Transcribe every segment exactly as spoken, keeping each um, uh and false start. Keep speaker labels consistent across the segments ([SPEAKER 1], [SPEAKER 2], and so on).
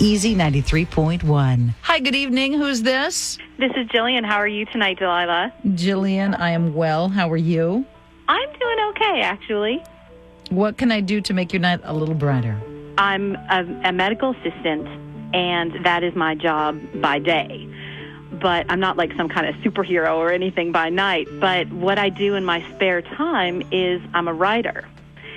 [SPEAKER 1] Easy ninety-three point one. Hi, good evening. Who's this?
[SPEAKER 2] This is Jillian. How are you tonight, Delilah?
[SPEAKER 1] Jillian, I am well. How are you?
[SPEAKER 2] I'm doing okay, actually.
[SPEAKER 1] What can I do to make your night a little brighter?
[SPEAKER 2] I'm a, a medical assistant, and that is my job by day. But I'm not like some kind of superhero or anything by night. But what I do in my spare time is I'm a writer.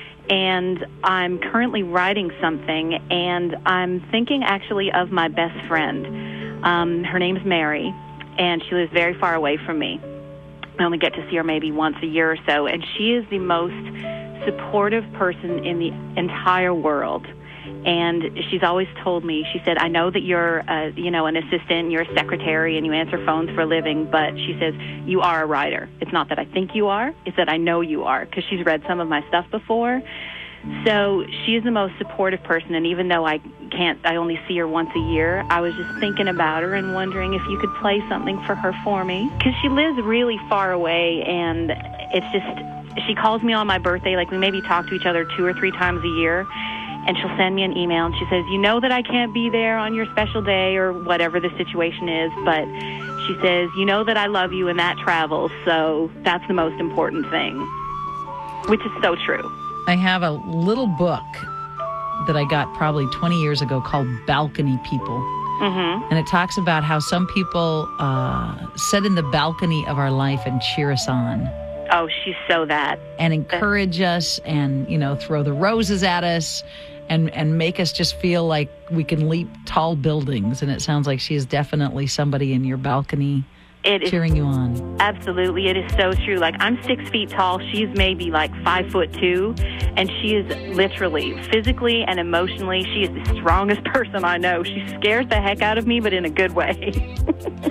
[SPEAKER 2] And I'm currently writing something, and I'm thinking actually of my best friend. Um, her name's Mary, and she lives very far away from me. I only get to see her maybe once a year or so, and she is the most supportive person in the entire world. And she's always told me, she said, I know that you're, uh, you know, an assistant, you're a secretary, and you answer phones for a living, but she says, you are a writer. It's not that I think you are, it's that I know you are, because she's read some of my stuff before. So she is the most supportive person, and even though I can't, I only see her once a year, I was just thinking about her and wondering if you could play something for her for me, because she lives really far away, and it's just, she calls me on my birthday, like we maybe talk to each other two or three times a year, and she'll send me an email, and she says, you know that I can't be there on your special day or whatever the situation is, but she says, you know that I love you, and that travels, so that's the most important thing, which is so true.
[SPEAKER 1] I have a little book that I got probably twenty years ago called Balcony People.
[SPEAKER 2] Mm-hmm.
[SPEAKER 1] And it talks about how some people uh, sit in the balcony of our life and cheer us on.
[SPEAKER 2] Oh, she's so that.
[SPEAKER 1] And encourage us and, you know, throw the roses at us and, and make us just feel like we can leap tall buildings. And it sounds like she is definitely somebody in your balcony
[SPEAKER 2] it
[SPEAKER 1] cheering
[SPEAKER 2] is,
[SPEAKER 1] you on.
[SPEAKER 2] Absolutely. It is so true. Like, I'm six feet tall. She's maybe like five foot two. And she is literally, physically and emotionally, she is the strongest person I know. She scares the heck out of me, but in a good way.